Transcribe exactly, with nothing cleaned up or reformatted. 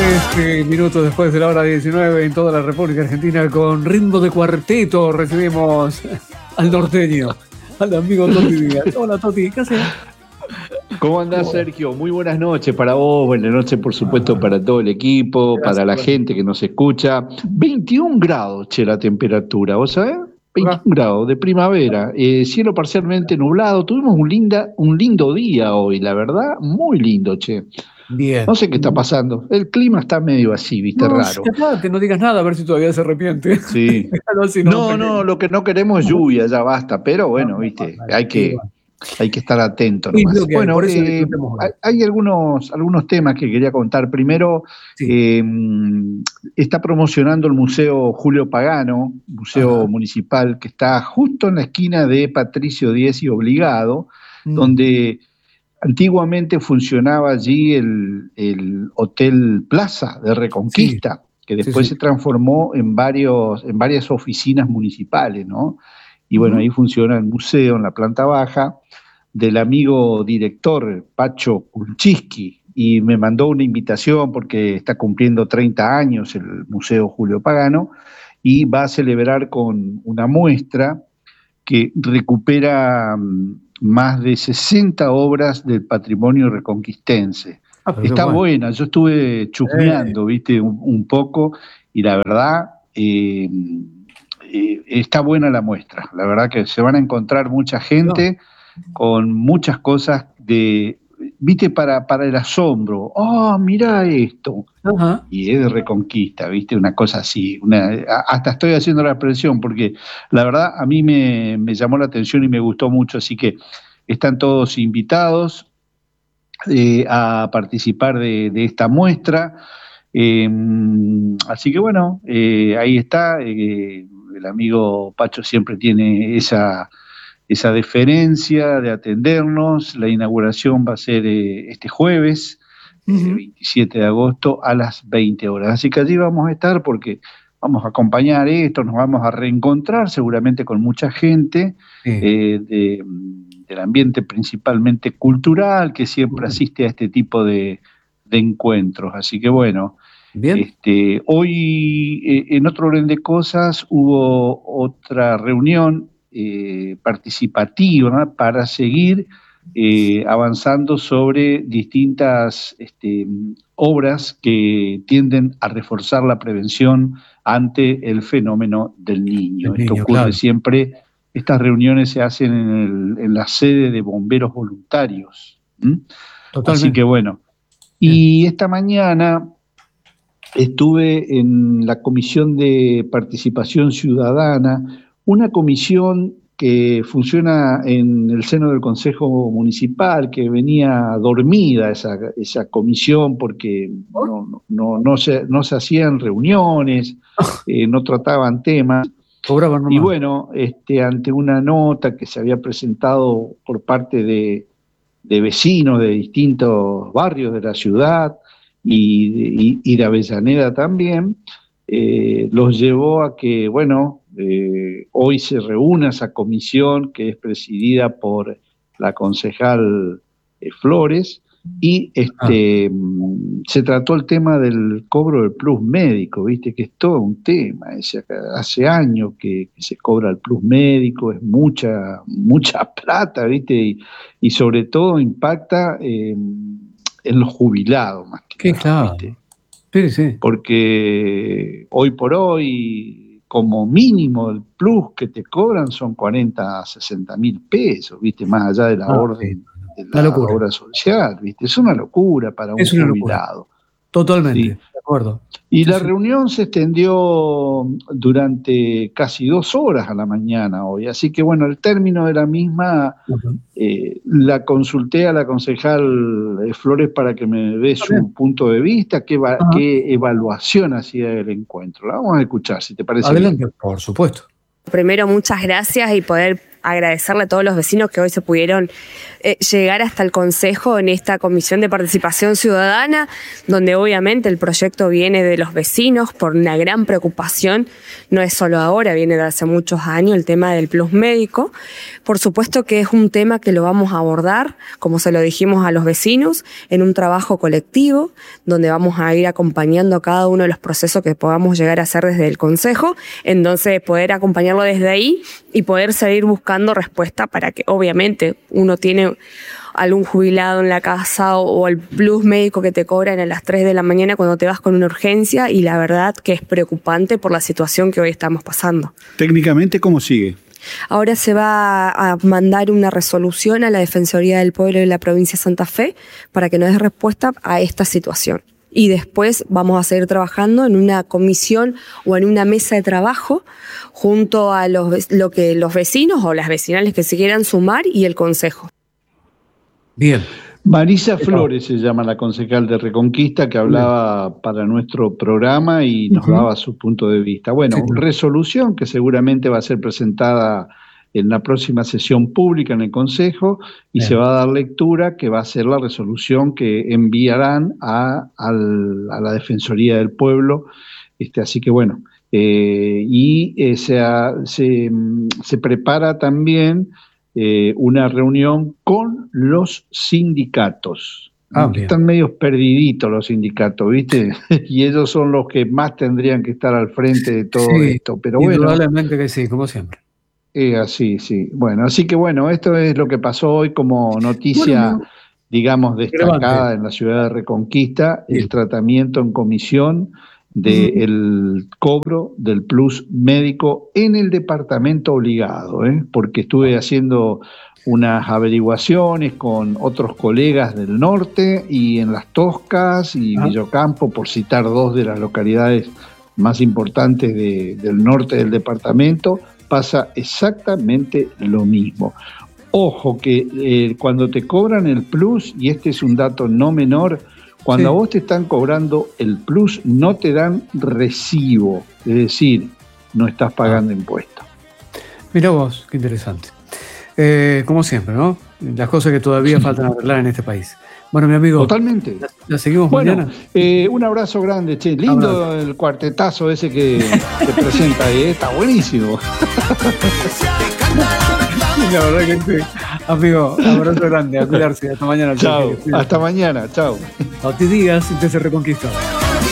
trece minutos después de la hora diecinueve en toda la República Argentina, con ritmo de cuarteto, recibimos al norteño, al amigo Toti Díaz. Hola, Toti, ¿qué haces? ¿Cómo andás, Sergio? Muy buenas noches para vos, buenas noches por supuesto ah, para todo el equipo, gracias, para la gracias. gente que nos escucha. veintiún grados, che, la temperatura, ¿vos sabés? veintiún ah. grados de primavera, eh, cielo parcialmente nublado. Tuvimos un, linda, un lindo día hoy, la verdad, muy lindo, che. Bien. No sé qué está pasando. El clima está medio así, viste, no, raro. Cállate, no digas nada, a ver si todavía se arrepiente. Sí. no, no, lo que no queremos es lluvia, ya basta. Pero bueno, viste, hay que, hay que estar atento nomás. Sí, bueno, hay, eh, hay, hay algunos, algunos temas que quería contar. Primero, sí. eh, está promocionando el Museo Julio Pagano, Museo Ajá. Municipal, que está justo en la esquina de Patricio Diez y Obligado, mm. donde antiguamente funcionaba allí el, el Hotel Plaza de Reconquista, sí, que después sí, sí. se transformó en, varios, en varias oficinas municipales, ¿no? Y bueno, uh-huh. ahí funciona el museo en la planta baja del amigo director Pacho Kulchiski, y me mandó una invitación porque está cumpliendo treinta años el Museo Julio Pagano, y va a celebrar con una muestra que recupera más de sesenta obras del patrimonio reconquistense. Ah, Está bueno. buena, yo estuve chusmeando, eh. viste, un, un poco, y la verdad, eh, eh, está buena la muestra. La verdad que se van a encontrar mucha gente no. con muchas cosas de, viste, para, para el asombro. ¡Oh, mirá esto! Uh-huh. Y es de Reconquista, viste, una cosa así. Una, hasta estoy haciendo la expresión, porque la verdad a mí me, me llamó la atención y me gustó mucho, así que están todos invitados eh, a participar de, de esta muestra. Eh, así que bueno, eh, ahí está. Eh, el amigo Pacho siempre tiene esa, esa deferencia de atendernos. La inauguración va a ser eh, este jueves, uh-huh. eh, veintisiete de agosto, a las veinte horas. Así que allí vamos a estar porque vamos a acompañar esto, nos vamos a reencontrar seguramente con mucha gente sí. eh, de... del ambiente principalmente cultural, que siempre asiste a este tipo de, de encuentros. Así que bueno, Bien. Este, hoy eh, en otro orden de cosas hubo otra reunión eh, participativa, ¿no? para seguir eh, avanzando sobre distintas este, obras que tienden a reforzar la prevención ante el fenómeno del niño. El Esto niño, ocurre claro. siempre... Estas reuniones se hacen en, el, en la sede de bomberos voluntarios. ¿Mm? Así que bueno. Y esta mañana estuve en la Comisión de Participación Ciudadana, una comisión que funciona en el seno del Consejo Municipal, que venía dormida esa, esa comisión porque no, no, no, se, no se hacían reuniones, eh, no trataban temas. Y bueno, este, ante una nota que se había presentado por parte de, de vecinos de distintos barrios de la ciudad y de, y, y de Avellaneda también, eh, los llevó a que, bueno, eh, hoy se reúna esa comisión que es presidida por la concejal eh, Flores, y este ah. se trató el tema del cobro del plus médico, viste que es todo un tema. Ese, hace años que, que se cobra el plus médico, es mucha mucha plata, viste, y, y sobre todo impacta eh, en los jubilados más que nada, claro. ¿viste? Sí, sí. Porque hoy por hoy, como mínimo, el plus que te cobran son cuarenta a sesenta mil pesos, viste, más allá de la ah, orden. Sí. La locura. obra social, ¿viste? Es una locura para un jubilado. Totalmente, ¿sí? de acuerdo. Y sí, la sí. reunión se extendió durante casi dos horas a la mañana hoy, así que bueno, al término de la misma, uh-huh. eh, la consulté a la concejal Flores para que me dé su okay. punto de vista, qué, va, uh-huh. qué evaluación hacía el encuentro. La vamos a escuchar, si te parece Adelante, bien. Por supuesto. Primero, muchas gracias y poder agradecerle a todos los vecinos que hoy se pudieron eh, llegar hasta el Consejo en esta Comisión de Participación Ciudadana, donde obviamente el proyecto viene de los vecinos por una gran preocupación, no es solo ahora, viene de hace muchos años el tema del plus médico. Por supuesto que es un tema que lo vamos a abordar, como se lo dijimos a los vecinos, en un trabajo colectivo, donde vamos a ir acompañando cada uno de los procesos que podamos llegar a hacer desde el Consejo, entonces poder acompañarlo desde ahí y poder seguir buscando respuesta para que obviamente uno tiene algún jubilado en la casa o, o el plus médico que te cobran a las tres de la mañana cuando te vas con una urgencia, y la verdad que es preocupante por la situación que hoy estamos pasando. Técnicamente, ¿cómo sigue? Ahora se va a mandar una resolución a la Defensoría del Pueblo de la provincia de Santa Fe para que nos dé respuesta a esta situación. Y después vamos a seguir trabajando en una comisión o en una mesa de trabajo junto a los, lo que los vecinos o las vecinales que se quieran sumar y el Consejo. Bien. Marisa Flores se llama la concejal de Reconquista, que hablaba para nuestro programa y nos uh-huh. daba su punto de vista. Bueno, sí, resolución que seguramente va a ser presentada en la próxima sesión pública en el Consejo y Bien. se va a dar lectura, que va a ser la resolución que enviarán a, al, a la Defensoría del Pueblo. Este, así que bueno, eh, y eh, se, se, se prepara también eh, una reunión con los sindicatos. Ah, están medio perdiditos los sindicatos, ¿viste? Y ellos son los que más tendrían que estar al frente de todo sí, esto. Pero indudablemente bueno, que sí, como siempre. Eh, así, sí. Bueno, así que bueno, esto es lo que pasó hoy como noticia, bueno, digamos, destacada relevante en la ciudad de Reconquista, sí. el tratamiento en comisión del uh-huh. cobro del plus médico en el departamento obligado, ¿eh? Porque estuve haciendo unas averiguaciones con otros colegas del norte y en Las Toscas y uh-huh. Villocampo, por citar dos de las localidades más importantes de, del norte del departamento, pasa exactamente lo mismo. Ojo que eh, cuando te cobran el plus, y este es un dato no menor, cuando sí. a vos te están cobrando el plus no te dan recibo, es decir, no estás pagando ah. impuestos. Mirá vos, qué interesante. Eh, como siempre, ¿no? Las cosas que todavía faltan arreglar en este país. Bueno, mi amigo. Totalmente. ¿La, la seguimos bueno, mañana? Eh, un abrazo grande, che. Lindo abrazo. El cuartetazo ese que se presenta ahí, ¿eh? Está buenísimo. La verdad que sí. Amigo, abrazo grande, a cuidarse. Hasta mañana. Chao. Hasta mañana, chao. No te digas, te se reconquistó.